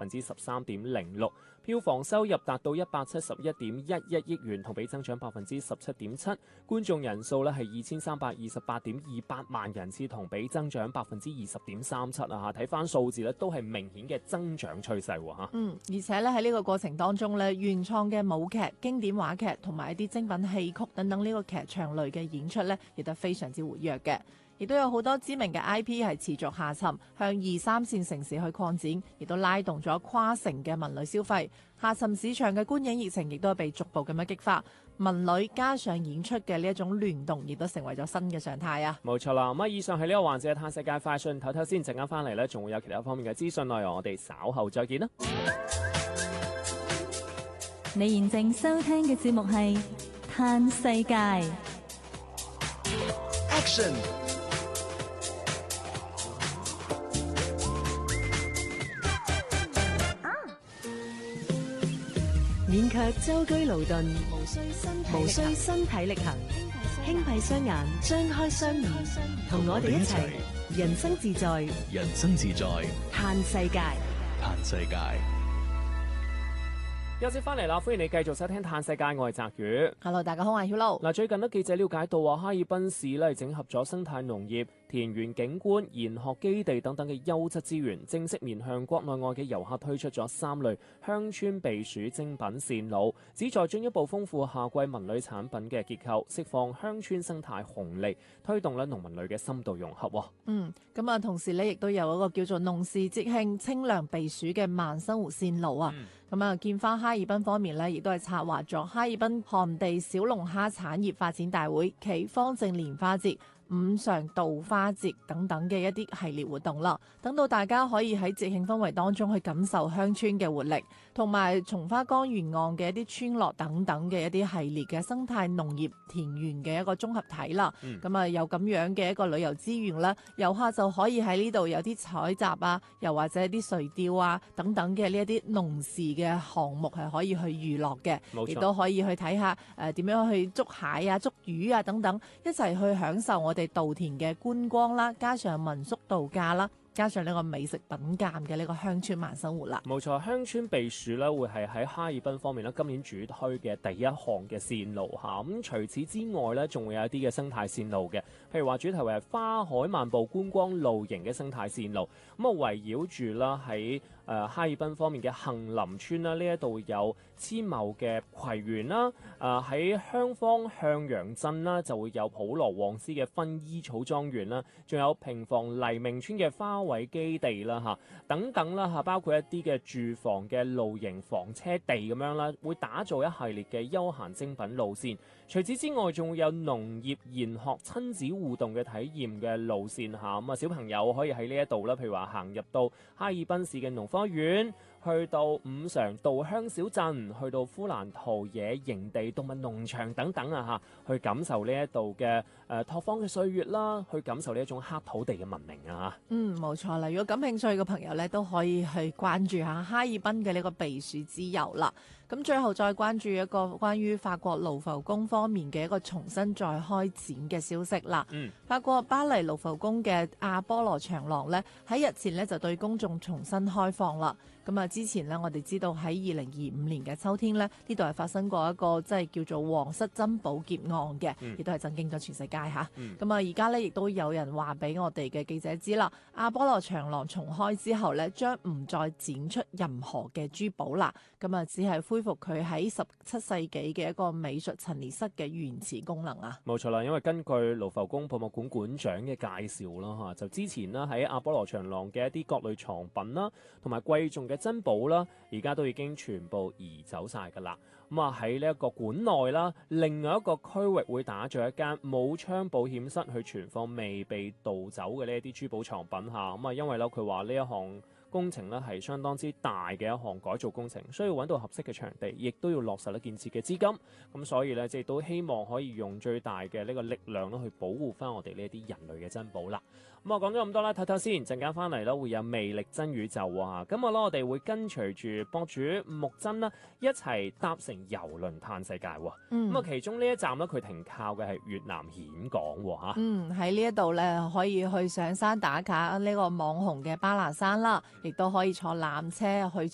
13.06%，票房收入達到171.11億元，同比增長17.7%。觀眾人數咧係2328.28萬人次，同比增長20.37%啊！睇翻數字咧，都係明顯嘅增長趨勢喎嚇。 而且咧喺呢個過程當中咧，原創嘅舞劇、經典話劇同埋一啲精品戲曲等等呢個劇場類嘅演出咧，亦都非常之活躍嘅。亦都有好多知名嘅 IP 係持續下沉，向2、3線城市去擴展，亦都拉動咗跨城嘅文旅消費。下沉市場嘅觀影熱情亦都係被逐步咁樣激發，文旅加上演出嘅呢一種聯動，亦都成為咗新嘅常態啊！ 冇錯啦，咁以上係呢個環節嘅嘆世界快訊，唞先，陣間翻嚟呢，仲會有其他方面嘅資訊內容，我哋稍後再見啦。 你現正收聽嘅節目係嘆世界。 Action！ 勉強舟車勞頓，無需身體力行，輕閉雙眼，張開雙耳，同我哋一齊人生自在， 人生自在， 嘆世界， 嘆世界。 休息翻嚟啦，歡迎你繼續收聽《嘆世界》，我係澤宇。 Hello， 大家好，我係 Hulu。 嗱，最近咧記者了解到啊，哈爾濱市咧整合咗生態農業、田園景觀、研學基地等等嘅優質資源，正式面向國內外嘅遊客推出咗3類鄉村避暑精品線路，旨在進一步豐富夏季文旅產品嘅結構，釋放鄉村生態紅利，推動咧農民類嘅深度融合。 咁啊，同時咧亦都有一個叫做農事節慶清涼避暑嘅慢生活線路啊。咁啊，建花哈爾濱方面咧，亦都係策劃咗哈爾濱旱地小龍蝦產業發展大會暨方正蓮花節、五常稻花節等等嘅一啲系列活動啦，等到大家可以喺節慶氛圍當中去感受鄉村嘅活力，同埋松花江沿岸嘅一啲村落等等嘅一啲系列嘅生態農業田園嘅一個綜合體啦。咁啊，有咁樣嘅一個旅遊資源啦，遊客就可以喺呢度有啲採集啊，又或者啲垂釣啊等等嘅呢一啲農事嘅項目係可以去娛樂嘅，亦都可以去睇下點樣去捉蟹啊、捉魚啊等等，一齊去享受我哋稻田嘅觀光啦，加上民宿度假啦，加上呢個美食品鑑嘅呢個鄉村慢生活啦。 冇錯，鄉村避暑咧會係喺哈爾濱方面咧今年主推嘅第一項嘅線路嚇。咁除此之外咧，仲會有一啲嘅生態線路嘅，譬如話主題為花海漫步觀光露營嘅生態線路。咁啊圍繞住啦喺哈爾濱方面嘅杏林村啦，呢一度有千畝嘅葵園啦。喺香坊向陽鎮啦就會有普羅旺斯嘅薰衣草莊園啦，仲有平房黎明村嘅花卉基地啦嚇等等啦嚇，包括一啲嘅住房嘅露營房車地咁樣啦，會打造一系列嘅休閒精品路線。除此之外，仲會有農業研學親子互動嘅體驗嘅路線嚇。咁啊，小朋友可以喺呢一度啦，譬如話行入到哈爾濱市嘅農科院，去到五常稻香小鎮，去到呼蘭陶冶營地動物農場等等啊嚇，去感受呢一度嘅拓荒嘅歲月啦，去感受呢一種黑土地嘅文明啊嚇。 冇錯啦，如果感興趣嘅朋友咧，都可以去關注下哈爾濱嘅呢個避暑之遊啦。咁最後再關注一個關於法國盧浮宮方面嘅一個重新再開展嘅消息啦。法國巴黎盧浮宮嘅阿波羅長廊呢，喺日前呢就對公眾重新開放啦。咁啊，之前呢，我哋知道喺2025年嘅秋天呢，呢度係發生過一個即係叫做皇室珍寶劫案嘅，亦都係震驚咗全世界嚇。咁啊，而家呢，亦都有人話俾我哋嘅記者知啦，阿波羅長廊重開之後呢，將唔再展出任何嘅珠寶啦。咁啊，只係恢復佢喺17世紀嘅一個美術陳列室嘅原始功能啊。 冇錯啦，因為根據盧浮宮博物館館長嘅介紹啦嚇，就之前啦喺阿波羅長廊嘅一啲各類藏品啦，同埋貴重嘅珍寶啦，而家都已經全部移走晒㗎啦。咁啊喺呢一個館內啦，另外一個區域會打造一間冇窗保險室去存放未被盜走嘅呢一啲珠寶藏品嚇。咁啊，因為咧佢話呢一項工程咧係相當之大嘅一項改造工程，需要揾到合適嘅場地，亦都要落實建設嘅資金。咁所以咧，即係都希望可以用最大嘅呢個力量咧去保護翻我哋呢啲人類嘅珍寶啦。咁啊講咗咁多啦，睇睇先，陣間翻嚟啦會有魅力真宇宙啊！咁我哋會跟隨住博主木真啦，一齊搭乘郵輪嘆世界喎。咁啊，其中呢一站咧，佢停靠嘅係越南峴港喎嚇。 喺呢一度咧，可以去上山打卡呢個網紅嘅巴拿山啦，亦都可以坐纜車去